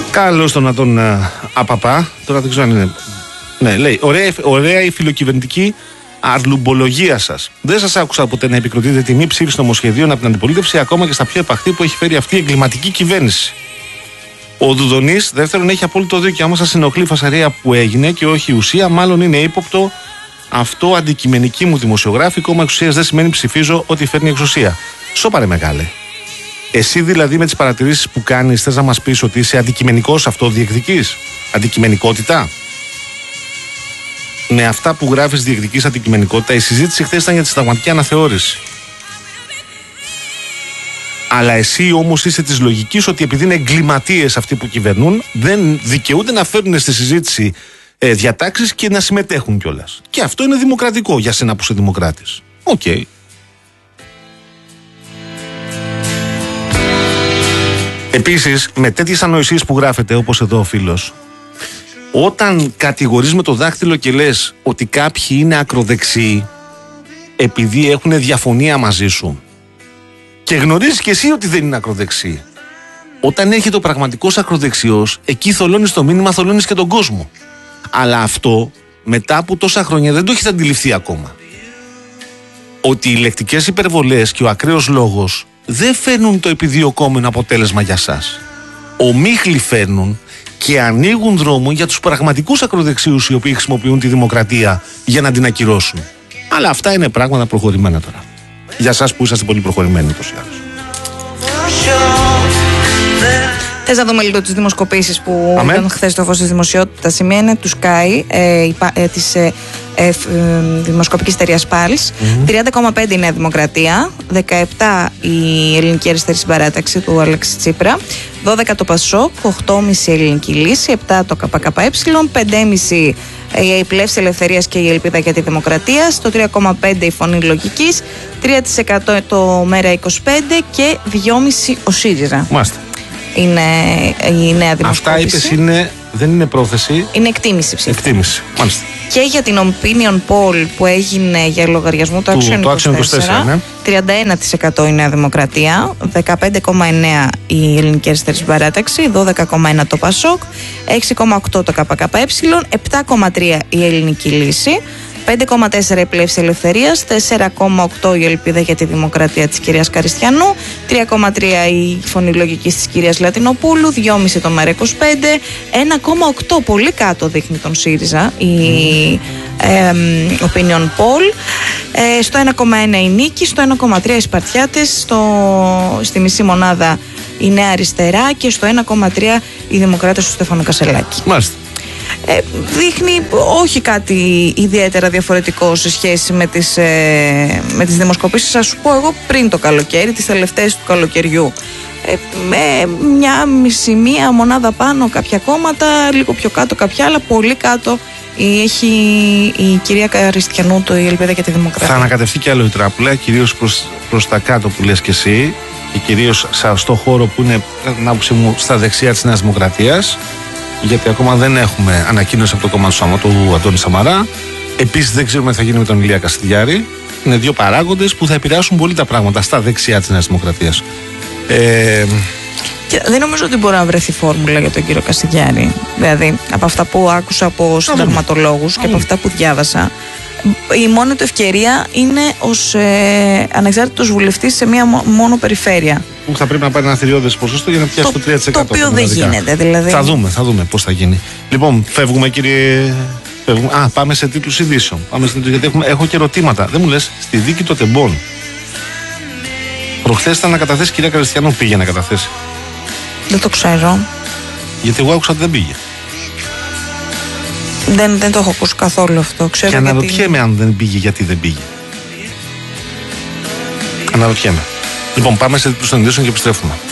Καλώς το να τον απαπά. Τώρα δεν ξέρω αν είναι. Ναι, λέει, ωραία η φιλοκυβερνητική αρλουμπολογία σας. Δεν σας άκουσα ποτέ να επικροτείτε τη μη ψήφιση νομοσχεδίων από την αντιπολίτευση, ακόμα και στα πιο επαχθή που έχει φέρει αυτή η εγκληματική κυβέρνηση. Ο Δουδονής, δεύτερον, έχει απόλυτο δίκιο. Άμα σας ενοχλεί η φασαρία που έγινε και όχι η ουσία, μάλλον είναι ύποπτο αυτό αντικειμενική μου δημοσιογράφη. Κόμμα εξουσίας δεν σημαίνει ψηφίζω ό,τι φέρνει η εξουσία. Σώπαρε μεγάλε. Εσύ δηλαδή με τις παρατηρήσεις που κάνεις θες να μας πεις ότι είσαι αντικειμενικός, αυτό διεκδικείς? Αντικειμενικότητα? Με αυτά που γράφεις διεκδικείς αντικειμενικότητα. Η συζήτηση χθες ήταν για τη συνταγματική αναθεώρηση. Αλλά εσύ όμως είσαι της λογικής ότι επειδή είναι εγκληματίες αυτοί που κυβερνούν, δεν δικαιούνται να φέρνουν στη συζήτηση διατάξεις και να συμμετέχουν κιόλας. Και αυτό είναι δημοκρατικό για σένα που είσαι δημοκράτης. Οκ. Επίσης, με τέτοιες ανοησίες που γράφετε, όπως εδώ ο φίλος, όταν κατηγορείς με το δάχτυλο και λες ότι κάποιοι είναι ακροδεξιοί επειδή έχουν διαφωνία μαζί σου και γνωρίζεις και εσύ ότι δεν είναι ακροδεξιοί, όταν έρχεται ο πραγματικός ακροδεξιός, εκεί θολώνεις το μήνυμα, θολώνεις και τον κόσμο. Αλλά αυτό μετά από τόσα χρόνια δεν το έχεις αντιληφθεί ακόμα. Ότι οι λεκτικές υπερβολές και ο ακραίος λόγος δεν φέρνουν το επιδιωκόμενο αποτέλεσμα για σας. Ομίχλοι φέρνουν και ανοίγουν δρόμο για τους πραγματικούς ακροδεξίους οι οποίοι χρησιμοποιούν τη δημοκρατία για να την ακυρώσουν. Αλλά αυτά είναι πράγματα προχωρημένα τώρα. Για σας που είσαστε πολύ προχωρημένοι τόσο ή άλλως. Θες να δούμε λίγο τις δημοσκοπήσεις που ήταν χθες το φως της δημοσιότητας? Σημεία είναι του Sky, της δημοσκοπικής εταιρείας Pulse. 30,5 η Νέα Δημοκρατία, 17 η Ελληνική Αριστερή Συμπαράταξη του Αλέξη Τσίπρα, 12 το Πασόκ, 8,5 η Ελληνική Λύση, 7 το ΚΚΕ, 5,5 η Πλεύση Ελευθερίας και η Ελπίδα για τη Δημοκρατία, στο 3,5 η Φωνή Λογικής, 3% το Μέρα 25 και 2,5 ο ΣΥΡΙΖΑ. Μάλιστα. Είναι η νέα δημοσκόπηση. Αυτά είπες δεν είναι πρόθεση. Είναι εκτίμηση ψήφου. Εκτίμηση, μάλιστα. Και για την opinion poll που έγινε για λογαριασμό του Action 24, ναι. 31% η Νέα Δημοκρατία, 15,9 η Ελληνική Αριστερή Συμπαράταξη, 12,1 το Πασόκ, 6,8 το ΚΚΕ, 7,3 η Ελληνική Λύση, 5,4 η Πλεύση Ελευθερίας, 4,8 η Ελπίδα για τη Δημοκρατία της κυρίας Καριστιανού, 3,3 η Φωνή Λογικής της κυρίας Λατινοπούλου, 2,5 το Μέρα 25, 1,8 πολύ κάτω δείχνει τον ΣΥΡΙΖΑ η opinion poll, στο 1,1 η Νίκη, στο 1,3 οι Σπαρτιάτες, στη μισή μονάδα η Νέα Αριστερά και στο 1,3 οι Δημοκράτες του Στέφανου Κασελάκη. Μάλιστα. Δείχνει όχι κάτι ιδιαίτερα διαφορετικό σε σχέση με τις δημοσκοπήσεις. Θα σου πω εγώ πριν το καλοκαίρι, τις τελευταίες του καλοκαιριού. Με μία μονάδα πάνω κάποια κόμματα, λίγο πιο κάτω κάποια άλλα, πολύ κάτω έχει η κυρία Καριστιανού, η Ελπίδα για τη Δημοκρατία. Θα ανακατευτεί κι άλλο η τράπουλα, κυρίως προς τα κάτω που λες και εσύ, και κυρίως στο χώρο που είναι, κατά την άποψή μου, στα δεξιά της Νέας Δημοκρατίας. Γιατί ακόμα δεν έχουμε ανακοίνωση από το κόμμα του Αντώνη Σαμαρά. Επίσης δεν ξέρουμε τι θα γίνει με τον Ηλία Καστιδιάρη. Είναι δύο παράγοντες που θα επηρεάσουν πολύ τα πράγματα στα δεξιά της Νέας Δημοκρατίας. Και δεν νομίζω ότι μπορεί να βρεθεί φόρμουλα για τον κύριο Καστιδιάρη. Δηλαδή, από αυτά που άκουσα από συνταγματολόγους και από αυτά που διάβασα, η μόνη του ευκαιρία είναι ως ανεξάρτητος βουλευτής σε μία μόνο περιφέρεια. Που θα πρέπει να πάρει ένα θηριώδες ποσοστό για να πιάσει το 3%. Το οποίο δεν γίνεται, δηλαδή. Θα δούμε πώς θα γίνει. Λοιπόν, φεύγουμε, κύριε. Πάμε σε τίτλους ειδήσεων. Γιατί έχω και ερωτήματα. Δεν μου λες, στη δίκη των τεμπών. Προχθές ήταν να καταθέσει, κυρία Καριστιανού, πήγε να καταθέσει? Δεν το ξέρω. Γιατί εγώ άκουσα ότι δεν πήγε. Δεν το έχω ακούσει καθόλου αυτό. Ξέρω και αναρωτιέμαι αν δεν πήγε, γιατί δεν πήγε. Αναρωτιέμαι. Λοιπόν, πάμε σε τίτλους των ειδήσεων και επιστρέφουμε.